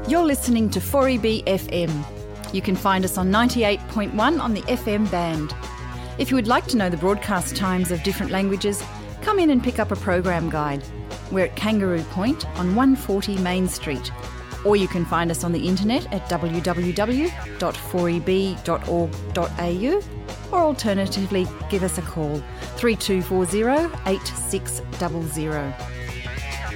You're listening to 4EB FM. You can find us on 98.1 on the FM band. If you would like to know the broadcast times of different languages, come in and pick up a program guide. We're at Kangaroo Point on 140 Main Street. Or you can find us on the internet at www.4eb.org.au, or alternatively give us a call 3240 8600.